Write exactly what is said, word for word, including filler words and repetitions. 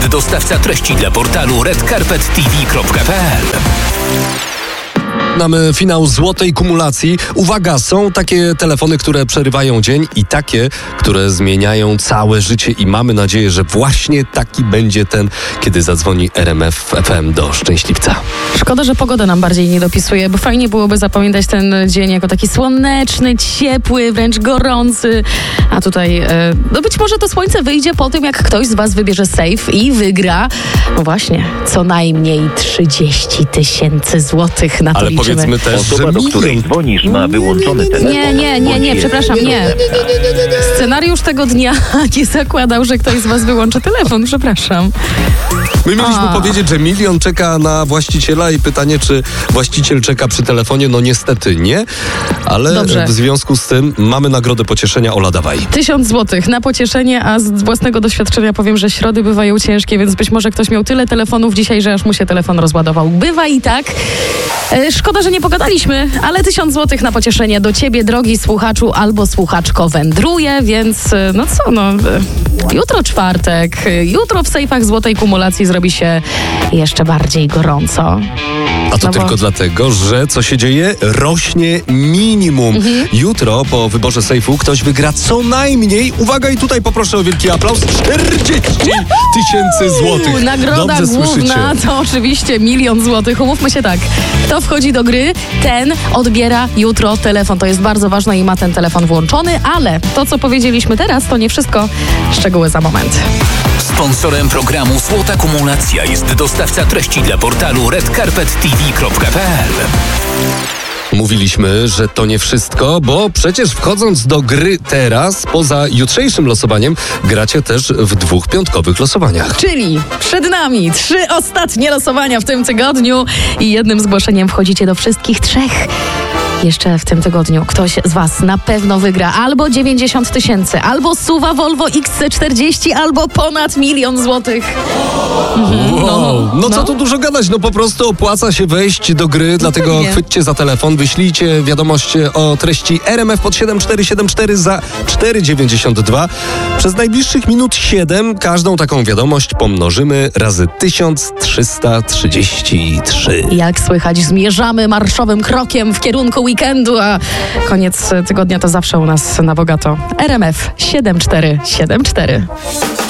dostawca treści dla portalu red carpet t v kropka p l. Mamy finał złotej kumulacji. Uwaga, są takie telefony, które przerywają dzień i takie, które zmieniają całe życie i mamy nadzieję, że właśnie taki będzie ten, kiedy zadzwoni R M F F M do Szczęśliwca. Szkoda, że pogoda nam bardziej nie dopisuje, bo fajnie byłoby zapamiętać ten dzień jako taki słoneczny, ciepły, wręcz gorący. A tutaj, e, no być może to słońce wyjdzie po tym, jak ktoś z was wybierze safe i wygra, no właśnie, co najmniej trzydzieści tysięcy złotych na to Ale liczymy. powiedzmy też, Osoba, że do której milion... dzwonisz, ma wyłączony telefon. Nie, nie, nie, nie, przepraszam, nie. Scenariusz tego dnia nie zakładał, że ktoś z was wyłączy telefon, przepraszam. My mieliśmy A. powiedzieć, że milion czeka na właściciela i pytanie, czy właściciel czeka przy telefonie? No niestety nie, ale Dobrze. w związku z tym mamy nagrodę pocieszenia. Ola, dawaj. Tysiąc złotych na pocieszenie, a z własnego doświadczenia powiem, że środy bywają ciężkie, więc być może ktoś miał tyle telefonów dzisiaj, że aż mu się telefon rozładował. Bywa i tak. E, szkoda, że nie pogadaliśmy, ale tysiąc złotych na pocieszenie do ciebie, drogi słuchaczu albo słuchaczko, wędruje, więc e, no co, no e, jutro czwartek, e, jutro w sejfach złotej kumulacji zrobi się jeszcze bardziej gorąco. A to No bo- tylko dlatego, że co się dzieje? Rośnie minimum. Mhm. Jutro po wyborze sejfu ktoś wygra co najmniej, uwaga i tutaj poproszę o wielki aplauz, czterdzieści tysięcy złotych. Nagroda Dobrze główna słyszycie. to oczywiście milion złotych. Umówmy się tak, kto wchodzi do gry, ten odbiera jutro telefon. To jest bardzo ważne i ma ten telefon włączony, ale to, co powiedzieliśmy teraz, to nie wszystko. Szczegóły za moment. Sponsorem programu Złota Kumulacja jest dostawca treści dla portalu red carpet t v kropka p l. Mówiliśmy, że to nie wszystko, bo przecież wchodząc do gry teraz, poza jutrzejszym losowaniem, gracie też w dwóch piątkowych losowaniach. Czyli przed nami trzy ostatnie losowania w tym tygodniu i jednym zgłoszeniem wchodzicie do wszystkich trzech. Jeszcze w tym tygodniu ktoś z was na pewno wygra albo dziewięćdziesiąt tysięcy, albo suwa Volvo X C czterdzieści, albo ponad milion złotych. Mhm, Wow, no co no. tu dużo gadać, no po prostu opłaca się wejść do gry, dlatego pewnie. chwyćcie za telefon, wyślijcie wiadomość o treści R M F pod siedem cztery siedem cztery za cztery dziewięćdziesiąt dwa. Przez najbliższych minut siedem każdą taką wiadomość pomnożymy razy tysiąc trzysta trzydzieści trzy. Jak słychać, zmierzamy marszowym krokiem w kierunku weekendu, a koniec tygodnia to zawsze u nas na bogato. R M F siedem cztery siedem cztery.